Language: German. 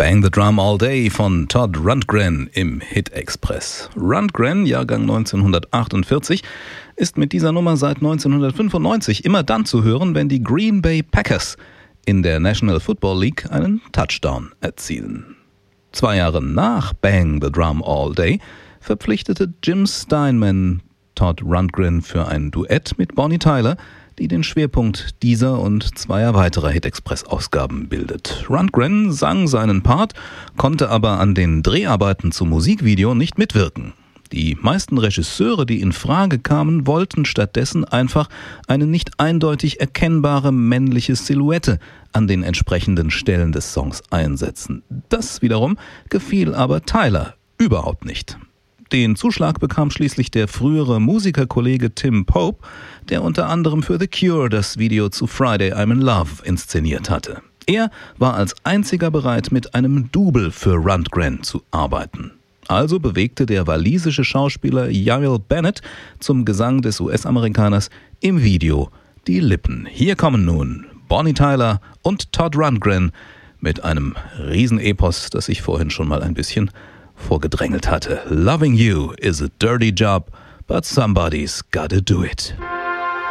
Bang the Drum All Day von Todd Rundgren im Hit Express. Rundgren, Jahrgang 1948, ist mit dieser Nummer seit 1995 immer dann zu hören, wenn die Green Bay Packers in der National Football League einen Touchdown erzielen. 2 Jahre nach Bang the Drum All Day verpflichtete Jim Steinman Todd Rundgren für ein Duett mit Bonnie Tyler, die den Schwerpunkt dieser und 2 weiterer Hit-Express-Ausgaben bildet. Rundgren sang seinen Part, konnte aber an den Dreharbeiten zum Musikvideo nicht mitwirken. Die meisten Regisseure, die in Frage kamen, wollten stattdessen einfach eine nicht eindeutig erkennbare männliche Silhouette an den entsprechenden Stellen des Songs einsetzen. Das wiederum gefiel aber Tyler überhaupt nicht. Den Zuschlag bekam schließlich der frühere Musikerkollege Tim Pope, der unter anderem für The Cure das Video zu Friday I'm in Love inszeniert hatte. Er war als einziger bereit, mit einem Double für Rundgren zu arbeiten. Also bewegte der walisische Schauspieler Yael Bennett zum Gesang des US-Amerikaners im Video die Lippen. Hier kommen nun Bonnie Tyler und Todd Rundgren mit einem Riesenepos, das ich vorhin schon mal ein bisschen vorgedrängelt hatte. Loving you is a dirty job, but somebody's gotta do it.